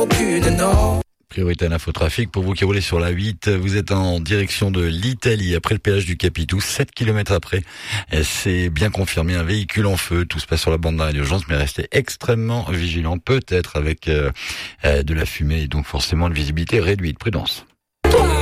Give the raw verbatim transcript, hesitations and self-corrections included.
aucune, non. Priorité à l'infotrafic. Pour vous qui roulez sur la huit, vous êtes en direction de l'Italie après le péage du Capitou, sept kilomètres après. C'est bien confirmé, un véhicule en feu. Tout se passe sur la bande d'arrêt d'urgence, mais restez extrêmement vigilant, peut-être avec euh, de la fumée et donc forcément une visibilité réduite. Prudence.